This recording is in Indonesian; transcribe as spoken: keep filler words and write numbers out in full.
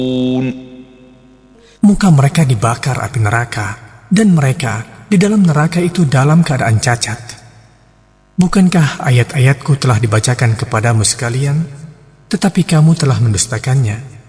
Muka mereka dibakar api neraka, dan mereka di dalam neraka itu dalam keadaan cacat. Bukankah ayat-ayatku telah dibacakan kepadamu sekalian, tetapi kamu telah mendustakannya?